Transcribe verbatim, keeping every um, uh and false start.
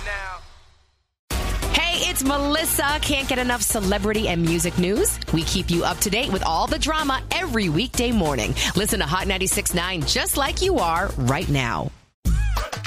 Hey, it's Melissa. Can't get enough celebrity and music news? We keep you up to date with all the drama every weekday morning. Listen to Hot ninety-six point nine just like you are right now.